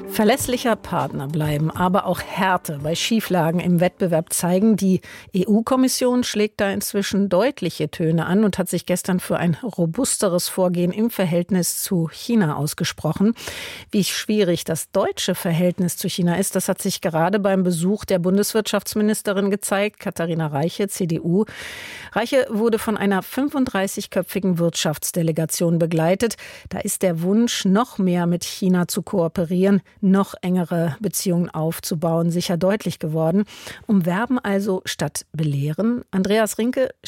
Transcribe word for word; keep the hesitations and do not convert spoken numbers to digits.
Verlässlicher Partner bleiben, aber auch Härte bei Schieflagen im Wettbewerb zeigen. Die E U-Kommission schlägt da inzwischen deutliche Töne an und hat sich gestern für ein robusteres Vorgehen im Verhältnis zu China ausgesprochen. Wie schwierig das deutsche Verhältnis zu China ist, das hat sich gerade beim Besuch der Bundeswirtschaftsministerin gezeigt, Katharina Reiche, C D U. Reiche wurde von einer fünfunddreißigköpfigen Wirtschaftsdelegation begleitet. Da ist der Wunsch, noch mehr mit China zu kooperieren, noch engere Beziehungen aufzubauen, sicher deutlich geworden. Umwerben also statt belehren. Andreas Rinke,